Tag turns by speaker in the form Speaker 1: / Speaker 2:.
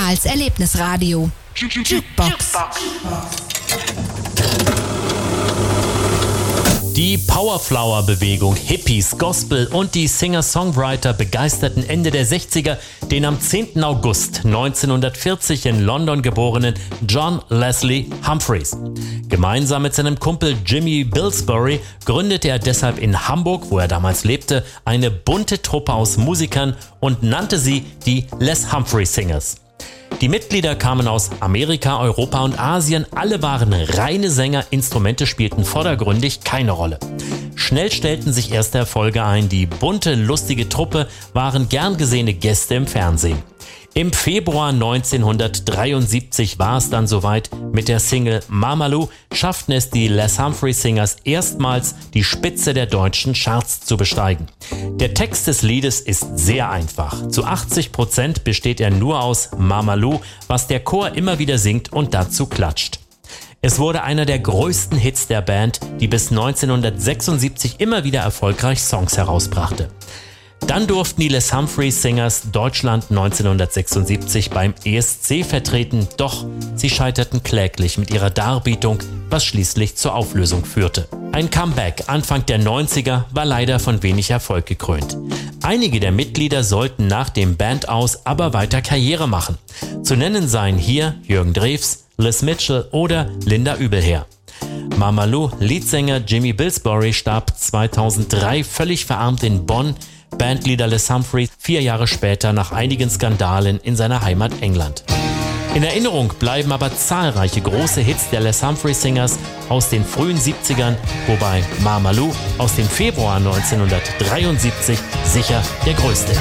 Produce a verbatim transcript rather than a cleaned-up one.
Speaker 1: Ehemals Erlebnisradio. Jukebox.
Speaker 2: Die Powerflower-Bewegung, Hippies, Gospel und die Singer-Songwriter begeisterten Ende der sechziger den am zehnten August neunzehnhundertvierzig in London geborenen John Leslie Humphreys. Gemeinsam mit seinem Kumpel Jimmy Bilsbury gründete er deshalb in Hamburg, wo er damals lebte, eine bunte Truppe aus Musikern und nannte sie die Les Humphrey Singers. Die Mitglieder kamen aus Amerika, Europa und Asien. Alle waren reine Sänger, Instrumente spielten vordergründig keine Rolle. Schnell stellten sich erste Erfolge ein. Die bunte, lustige Truppe waren gern gesehene Gäste im Fernsehen. Im Februar neunzehnhundertdreiundsiebzig war es dann soweit. Mit der Single Mama Lou schafften es die Les Humphrey Singers erstmals, die Spitze der deutschen Charts zu besteigen. Der Text des Liedes ist sehr einfach. Zu achtzig Prozent besteht er nur aus Mama Lou, was der Chor immer wieder singt und dazu klatscht. Es wurde einer der größten Hits der Band, die bis neunzehnhundertsechsundsiebzig immer wieder erfolgreich Songs herausbrachte. Dann durften die Les Humphrey Singers Deutschland neunzehnhundertsechsundsiebzig beim E S C vertreten, doch sie scheiterten kläglich mit ihrer Darbietung, was schließlich zur Auflösung führte. Ein Comeback Anfang der neunziger war leider von wenig Erfolg gekrönt. Einige der Mitglieder sollten nach dem Bandaus aber weiter Karriere machen. Zu nennen seien hier Jürgen Drews, Liz Mitchell oder Linda Übelher. Mama Lou, Leadsänger Jimmy Bilsbury, starb zweitausenddrei völlig verarmt in Bonn. Bandleader Les Humphrey vier Jahre später nach einigen Skandalen in seiner Heimat England. In Erinnerung bleiben aber zahlreiche große Hits der Les Humphrey Singers aus den frühen siebzigern, wobei Mama Lou aus dem Februar neunzehnhundertdreiundsiebzig sicher der größte